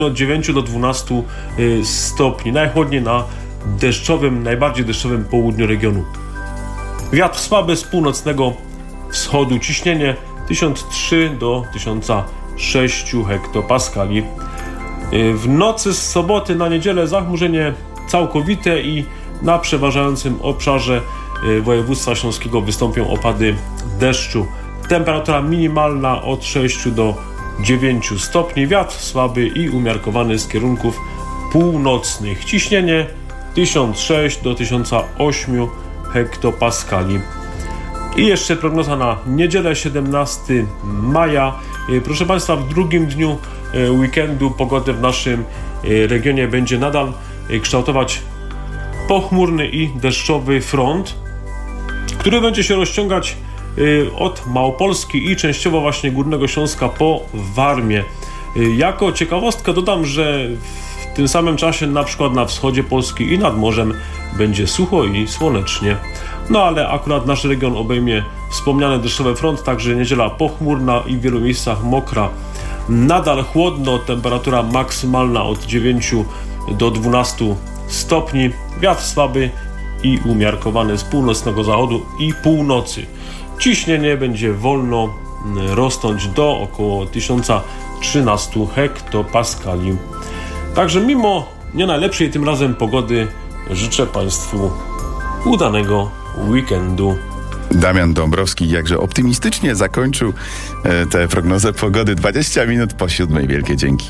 od 9 do 12 stopni. Najchłodniej na najbardziej deszczowym południu regionu. Wiatr słaby z północnego wschodu. Ciśnienie 1003 do 1006 hektopaskali. W nocy z soboty na niedzielę zachmurzenie całkowite i na przeważającym obszarze województwa śląskiego wystąpią opady deszczu. Temperatura minimalna od 6 do 9 stopni. Wiatr słaby i umiarkowany z kierunków północnych. Ciśnienie 1006 do 1008 hektopaskali. I jeszcze prognoza na niedzielę 17 maja. Proszę Państwa, w drugim dniu weekendu pogodę w naszym regionie będzie nadal kształtować pochmurny i deszczowy front, który będzie się rozciągać od Małopolski i częściowo właśnie Górnego Śląska po Warmię. Jako ciekawostkę dodam, że w tym samym czasie na przykład na wschodzie Polski i nad morzem będzie sucho i słonecznie. No ale akurat nasz region obejmie wspomniany deszczowy front, także niedziela pochmurna i w wielu miejscach mokra. Nadal chłodno, temperatura maksymalna od 9 do 12 stopni. Wiatr słaby i umiarkowany z północnego zachodu i północy. Ciśnienie będzie wolno rosnąć do około 1013 hektopaskali. Także mimo nie najlepszej tym razem pogody życzę Państwu udanego weekendu. Damian Dąbrowski jakże optymistycznie zakończył tę prognozę pogody. 20 minut po 7. Wielkie dzięki.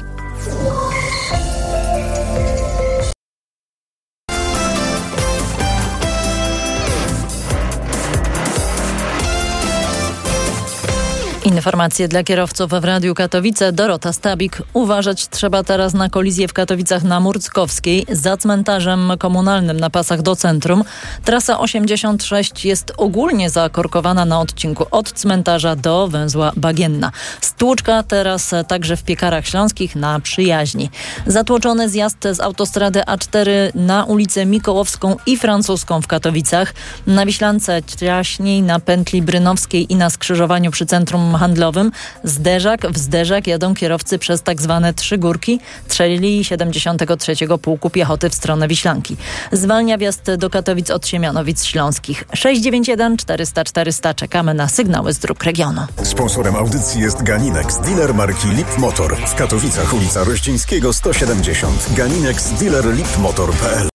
Informacje dla kierowców w Radiu Katowice. Dorota Stabik. Uważać trzeba teraz na kolizję w Katowicach na Murckowskiej za cmentarzem komunalnym na pasach do centrum. Trasa 86 jest ogólnie zakorkowana na odcinku od cmentarza do węzła Bagienna. Stłuczka teraz także w Piekarach Śląskich na Przyjaźni. Zatłoczony zjazd z autostrady A4 na ulicę Mikołowską i Francuską w Katowicach. Na Wiślance wcześniej na pętli Brynowskiej i na skrzyżowaniu przy centrum handlowym zderzak w zderzak jadą kierowcy przez tak zwane trzy górki, czyli 73. Pułku Piechoty w stronę Wiślanki. Zwalnia wjazd do Katowic od Siemianowic Śląskich. 691 400 400. Czekamy na sygnały z dróg regionu. Sponsorem audycji jest Ganinex, dealer marki Lip Motor. W Katowicach ulica Rościńskiego 170. Ganinex, dealer lipmotor.pl.